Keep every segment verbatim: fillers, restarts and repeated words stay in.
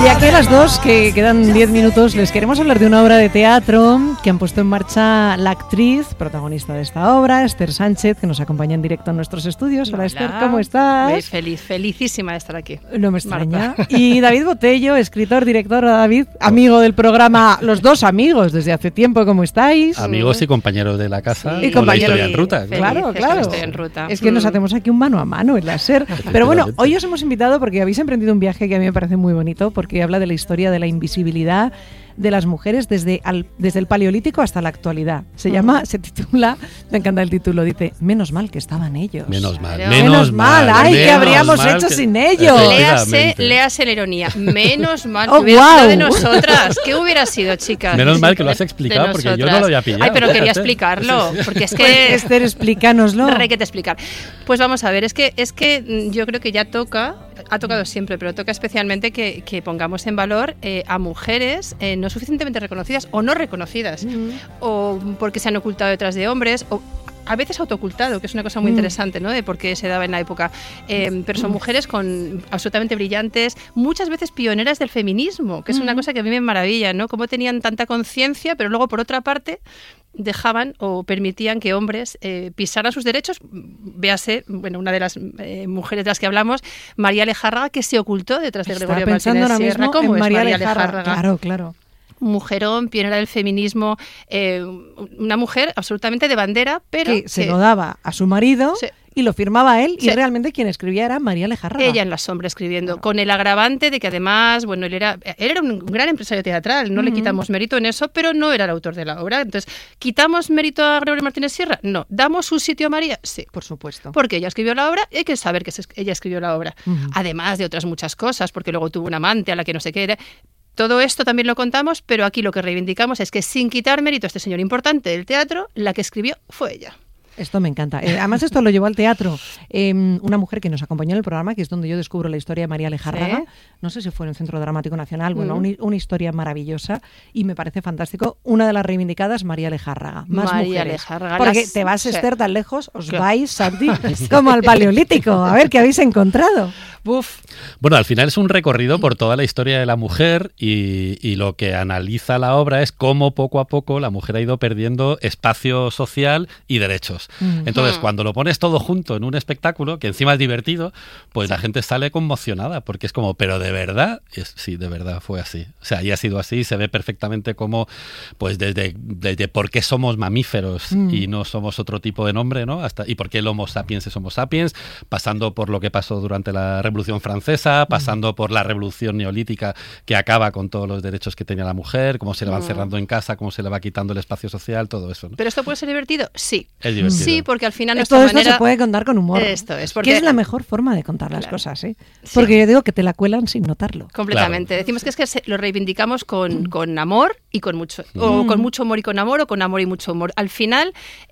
Y aquí a las dos, que quedan diez minutos, les queremos hablar de una obra de teatro que han puesto en marcha la actriz protagonista de esta obra, Esther Sánchez, que nos acompaña en directo en nuestros estudios. Hola, Hola. Esther, ¿cómo estás? Muy feliz, felicísima de estar aquí. No me extraña. Marta. Y David Botello, escritor, director. David, amigo del programa, los dos amigos desde hace tiempo, ¿cómo estáis? Amigos y compañeros de la casa. Sí. Y compañeros de en ruta. Feliz, claro, claro. Estoy en ruta. Es que mm. nos hacemos aquí un mano a mano en la SER. Pero bueno, hoy os hemos invitado porque habéis emprendido un viaje que a mí me parece muy bonito, porque habla de la historia de la invisibilidad de las mujeres desde, al, desde el Paleolítico hasta la actualidad. Se llama, se titula, me encanta el título, dice, menos mal que estaban ellos. Menos mal, menos, menos mal, mal. Ay, ¿qué habríamos hecho que, sin ellos? Léase, léase la ironía. Menos mal que oh, hubiera wow. sido de nosotras. ¿Qué hubiera sido, chicas? Menos mal que lo has explicado, porque yo no lo había pillado. Ay, pero quería explicarlo, porque es que... Pues, Esther, explícanoslo. Hay que te explicar. Pues vamos a ver, es que, es que yo creo que ya toca, ha tocado siempre, pero toca especialmente que, que pongamos en valor eh, a mujeres eh, no suficientemente reconocidas o no reconocidas, uh-huh. o porque se han ocultado detrás de hombres, o a veces autoocultado, que es una cosa muy mm. interesante, ¿no? De por qué se daba en la época. Eh, pero son mujeres con absolutamente brillantes, muchas veces pioneras del feminismo, que es mm. una cosa que a mí me maravilla, ¿no? Cómo tenían tanta conciencia, pero luego, por otra parte, dejaban o permitían que hombres eh, pisaran sus derechos. Véase, bueno, una de las eh, mujeres de las que hablamos, María Lejárraga, que se ocultó detrás de Estaba Gregorio pensando Martínez ahora Sierra. mismo ¿Cómo en es María, María Lejárraga? Lejárraga? Claro, claro. Mujerón, pionera del feminismo, eh, una mujer absolutamente de bandera, pero que, que se lo daba a su marido sí. y lo firmaba él, sí. y realmente quien escribía era María Lejárraga. Ella en la sombra escribiendo, claro. con el agravante de que además, bueno, él era, él era un gran empresario teatral, no uh-huh. le quitamos mérito en eso, pero no era el autor de la obra. Entonces, ¿quitamos mérito a Gregorio Martínez Sierra? No. ¿Damos su sitio a María? Sí. Por supuesto. Porque ella escribió la obra y hay que saber que ella escribió la obra. Uh-huh. Además de otras muchas cosas, porque luego tuvo un amante a la que no se quede. Todo esto también lo contamos, pero aquí lo que reivindicamos es que sin quitar mérito a este señor importante del teatro, la que escribió fue ella. Esto me encanta. Eh, además, esto lo llevó al teatro eh, una mujer que nos acompañó en el programa, que es donde yo descubro la historia de María Lejárraga. ¿Sí? No sé si fue en el Centro Dramático Nacional. Bueno, uh-huh. una, una historia maravillosa y me parece fantástico. Una de las reivindicadas, María Lejárraga. Más María mujeres. Lejárraga. Porque las... te vas, sí. Esther, tan lejos, os claro. vais, Santi, como al Paleolítico. A ver, ¿qué habéis encontrado? Uf. Bueno, al final es un recorrido por toda la historia de la mujer y, y lo que analiza la obra es cómo poco a poco la mujer ha ido perdiendo espacio social y derechos. Mm. Entonces, cuando lo pones todo junto en un espectáculo, que encima es divertido, pues la gente sale conmocionada, porque es como, pero de verdad, es, sí, de verdad fue así. O sea, y ha sido así, se ve perfectamente cómo, pues desde, desde por qué somos mamíferos mm. y no somos otro tipo de nombre, ¿no? Hasta, y por qué el Homo sapiens es Homo sapiens, pasando por lo que pasó durante la Revolución Francesa, pasando mm. por la Revolución Neolítica, que acaba con todos los derechos que tenía la mujer, cómo se le van mm. cerrando en casa, cómo se le va quitando el espacio social, todo eso, ¿no? ¿Pero esto puede ser divertido? Sí. Es divertido. Sí, porque al final todo esto manera... se puede contar con humor. Esto es porque... que es la mejor forma de contar las claro. cosas, ¿eh? Sí. Porque yo digo que te la cuelan sin notarlo. Completamente. Claro. Decimos que es que lo reivindicamos con, mm. con amor y con mucho, mm. o con mucho humor y con amor, o con amor y mucho humor. Al final,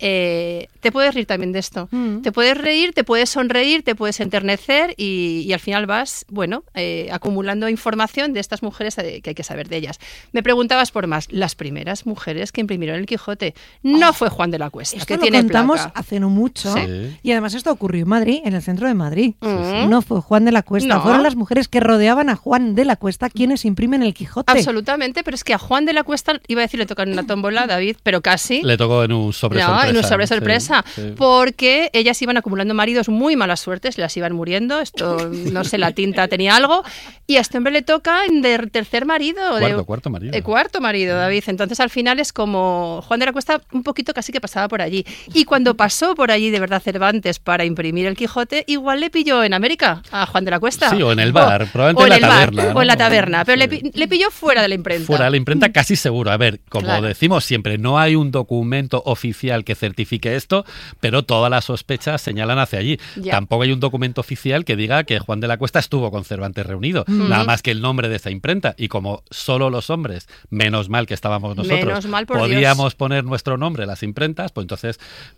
eh, te puedes reír también de esto. Mm. Te puedes reír, te puedes sonreír, te puedes enternecer y, y al final vas, bueno, eh, acumulando información de estas mujeres que hay que saber de ellas. Me preguntabas por más. Las primeras mujeres que imprimieron el Quijote no oh, fue Juan de la Cuesta, esto que lo tiene contamos placa. hace no mucho. Sí. Y además esto ocurrió en Madrid, en el centro de Madrid. Mm. No fue Juan de la Cuesta, no. fueron las mujeres que rodeaban a Juan de la Cuesta quienes imprimen el Quijote. Absolutamente, pero es que a Juan de la Cuesta, iba a decir, le tocan una tómbola, David, pero casi. Le tocó en un sobre no, sorpresa. en un sobre sorpresa, sí, sí. porque ellas iban acumulando maridos muy mala suerte, se las iban muriendo, esto, no sé, la tinta tenía algo, y a este hombre le toca de tercer marido. Cuarto, de, cuarto marido. El cuarto marido, David. Entonces, al final es como Juan de la Cuesta un poquito casi que pasaba por allí. Y cuando pasó por allí de verdad Cervantes para imprimir el Quijote, igual le pilló en América a Juan de la Cuesta. Sí, o en el bar, o, probablemente o en la el taberna. Bar, ¿no? O en la taberna, pero sí. le, le pilló fuera de la imprenta. Fuera de la imprenta casi seguro. A ver, como claro. decimos siempre, no hay un documento oficial que certifique esto, pero todas las sospechas señalan hacia allí. Ya. Tampoco hay un documento oficial que diga que Juan de la Cuesta estuvo con Cervantes reunido. Mm. Nada más que el nombre de esa imprenta. Y como solo los hombres, menos mal que estábamos nosotros, menos mal, por podíamos Dios. poner nuestro nombre en las imprentas, pues entonces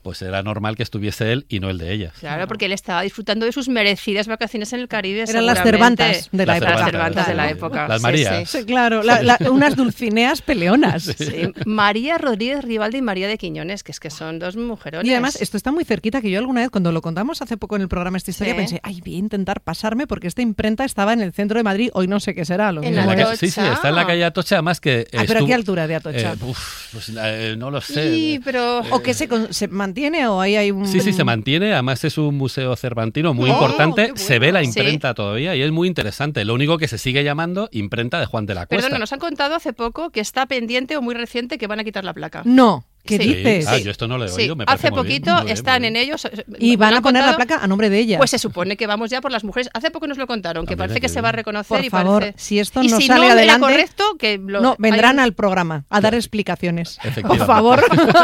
pues era normal que estuviese él y no el de ellas. Claro, porque él estaba disfrutando de sus merecidas vacaciones en el Caribe. Eran las Cervantas de la las época. Las Cervantas de la época. Las Marías. Sí, sí. Sí, claro, la, la, unas dulcineas peleonas. Sí. Sí. María Rodríguez Rivaldi y María de Quiñones, que es que son dos mujerones. Y además, esto está muy cerquita, que yo alguna vez, cuando lo contamos hace poco en el programa esta historia, Sí. pensé, ay, voy a intentar pasarme, porque esta imprenta estaba en el centro de Madrid, hoy no sé qué será. Lo En mismo la En la es- calle- sí, sí, está en la calle Atocha, además que Ah, pero estuvo- ¿a qué altura de Atocha? Eh, uf, pues, eh, no lo sé. Sí, pero... ¿O que se, con- se mantiene o ahí hay un...? Sí, sí, se mantiene. Además es un museo cervantino muy Oh, importante. qué bueno. Se ve la Sí. imprenta todavía y es muy interesante. Lo único que se sigue llamando imprenta de Juan de la Cuesta. Perdona, nos han contado hace poco que está pendiente o muy reciente que van a quitar la placa. No, ¿qué Sí. dices? Ah, yo esto no lo he Sí, oído. Me parece hace muy bien, poquito muy bien, están muy en bien. ellos. Y me van lo a han poner la contado, placa a nombre de ella. Pues se supone que vamos ya por las mujeres. Hace poco nos lo contaron, que Ah, mira, parece qué que se bien. va a reconocer Por y favor, parece... si esto y no si sale no era adelante, correcto, que lo- no, vendrán hay- al programa a dar explicaciones. Por Efectivamente. favor.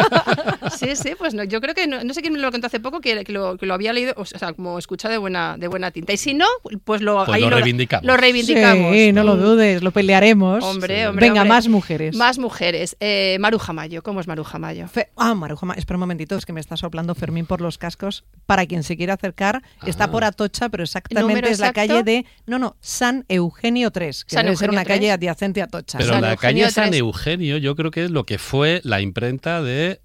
Sí, sí, pues no, yo creo que no, no sé quién me lo contó hace poco que, que, lo, que lo había leído, o sea, como escuchado de buena de buena tinta. Y si no, pues lo, Pues ahí lo reivindicamos. Lo reivindicamos. Sí, no lo dudes, lo pelearemos. Hombre, hombre, Venga, hombre. más mujeres. Más mujeres. Eh, Maruja Mayo, ¿cómo es Maruja Mayo? Fe- ah, Maruja, Ma- espera un momentito, es que me está soplando Fermín por los cascos. Para quien se quiera acercar, está Ah. por Atocha, pero exactamente ¿Número es la exacto? calle de... No, no, San Eugenio tres, que San debe ser Eugenio una calle tres. adyacente a Atocha. Pero San la Eugenio calle San tres. Eugenio yo creo que es lo que fue la imprenta de,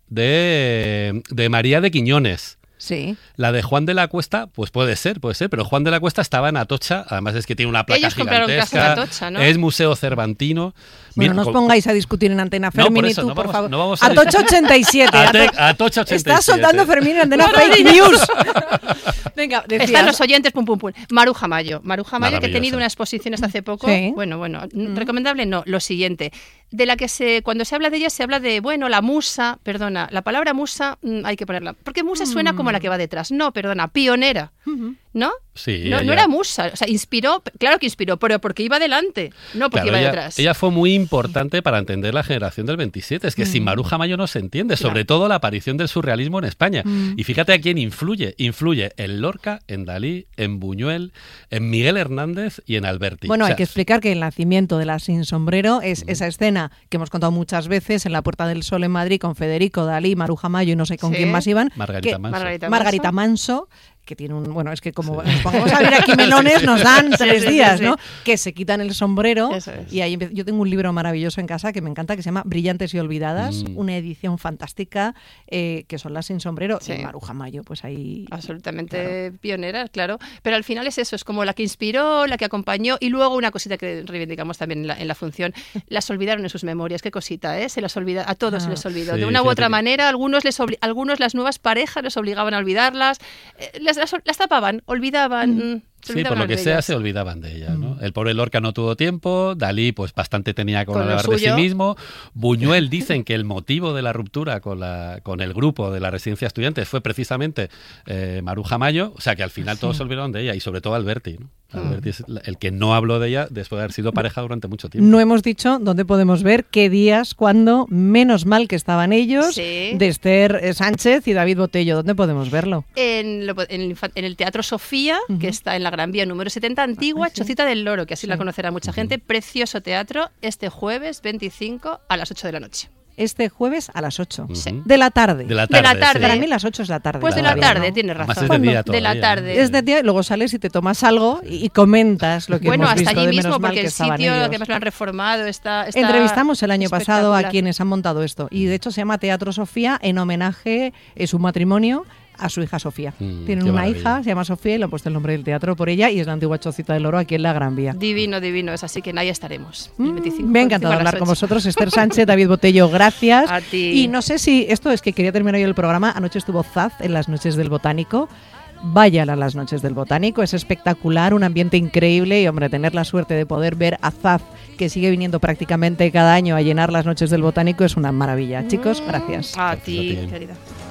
de, de María de Quiñones. Sí. La de Juan de la Cuesta, pues puede ser, puede ser, pero Juan de la Cuesta estaba en Atocha, además es que tiene una placa Ellos compraron gigantesca, casas en Atocha, ¿no? es museo cervantino. Bueno, Mira, no os con- pongáis a discutir en Antena No, Fermín por y eso, tú, no por vamos- favor. no vamos a Atocha ochenta y siete. Ate- Ato- Atocha ochenta y siete. Estás soltando Fermín en Antena Fake News. Venga, decías. Están los oyentes, pum, pum, pum. Maruja Mayo. Maruja Mayo, que ha Maravillosa. tenido una exposición hasta hace poco. Sí. Bueno, bueno, recomendable no. Lo siguiente, de la que se, cuando se habla de ella, se habla de, bueno, la musa, perdona, la palabra musa mm, hay que ponerla, porque musa suena como la que va detrás. No, perdona, pionera, ¿no? Sí, no, no ella- era musa, o sea, inspiró, claro que inspiró, pero porque iba adelante, no porque Claro, iba ella, detrás. ella fue muy importante para entender la generación del veintisiete. Es que sin Maruja Mayo no se entiende, sobre todo la aparición del surrealismo en España. Y fíjate a quién influye. Influye en Lorca, en Dalí, en Buñuel, en Miguel Hernández y en Alberti. Bueno, O sea, hay que explicar que el nacimiento de la Sin Sombrero es esa escena que hemos contado muchas veces en la Puerta del Sol en Madrid con Federico, Dalí, Maruja Mayo y no sé con Sí. quién más iban. Margarita que- Manso. Margarita Margarita Manso. Manso, que tiene un... Bueno, es que como nos pongamos a abrir aquí melones nos dan Sí, tres sí, sí, días, sí. ¿no? Que se quitan el sombrero Eso es. y ahí empe- yo tengo un libro maravilloso en casa que me encanta, que se llama Brillantes y Olvidadas, Mm. una edición fantástica, eh, que son las Sin Sombrero Sí. y Maruja Mayo, pues ahí... Absolutamente pionera, claro. Pero al final es eso, es como la que inspiró, la que acompañó y luego una cosita que reivindicamos también en la, en la función, las olvidaron en sus memorias. Qué cosita, ¿eh? Se las olvida, a todos Ah, se les olvidó. sí, de una u fíjate otra que- manera, algunos, les obli- algunos las nuevas parejas les obligaban a olvidarlas, eh, las, las, las tapaban, olvidaban. mm, se Sí, por olvidaban lo que de sea ellas. se olvidaban de ella, ¿no? El pobre Lorca no tuvo tiempo, Dalí pues bastante tenía con, Con lo hablar de sí suyo. mismo, Buñuel dicen que el motivo de la ruptura con, la, con el grupo de la residencia de estudiantes fue precisamente eh, Maruja Mayo, o sea que al final todos se olvidaron de ella y sobre todo Alberti, ¿no? Alberti es el que no habló de ella después de haber sido pareja durante mucho tiempo. No hemos dicho dónde podemos ver, qué días, cuándo, menos mal que estaban ellos, Sí. de Esther eh, Sánchez y David Botello. ¿Dónde podemos verlo? En, lo- en el, infa- en el Teatro Sofía, Ujú. que está en la Gran Vía número setenta, antigua, Ah, sí. Chocita del Loro, que así Sí. la conocerá mucha gente. Precioso teatro, este jueves veinticinco a las ocho de la noche. Este jueves a las ocho. Ujú. De la tarde. De la De la tarde. tarde. Para sí. mí las ocho es la tarde. Pues de la la todavía, tarde, ¿no? tienes Además razón. es de día De la todavía, tarde. ¿no? Es de día y luego sales y te tomas algo y, y comentas lo que Bueno, hemos hasta visto allí de mismo, menos mal porque que el estaban sitio ellos. que además lo han reformado está, está Entrevistamos el año pasado a espectacular. quienes han montado esto y de hecho se llama Teatro Sofía en homenaje a su matrimonio a su hija Sofía. Mm, Tienen qué una maravilla. hija, se llama Sofía y le han puesto el nombre del teatro por ella y es la antigua Chocita del Oro aquí en la Gran Vía. Divino, divino, es así que ahí estaremos. El Mm, veinticinco, Me ha encantado veinticinco a las hablar con ocho. vosotros, Esther Sánchez, David Botello, gracias. A ti. Y no sé si esto es que quería terminar yo el programa. Anoche estuvo Zaz en las noches del Botánico. Vayan a las noches del Botánico, es espectacular, un ambiente increíble y hombre, tener la suerte de poder ver a Zaz, que sigue viniendo prácticamente cada año a llenar las noches del Botánico, es una maravilla. Chicos, gracias. A Gracias a ti, ti. querida.